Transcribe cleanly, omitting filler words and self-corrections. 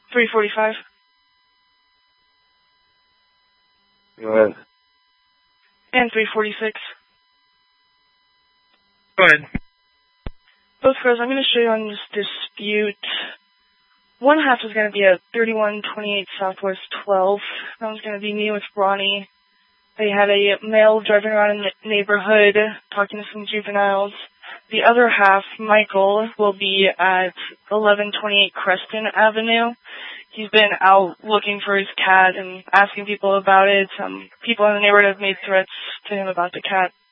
345. Go ahead. And 346. Go ahead. Both girls, I'm going to show you on this dispute. One half is going to be at 3128 Southwest 12. That one's going to be me with Ronnie. They had a male driving around in the neighborhood talking to some juveniles. The other half, Michael, will be at 1128 Creston Avenue. He's been out looking for his cat and asking people about it. People in the neighborhood have made threats to him about the cat.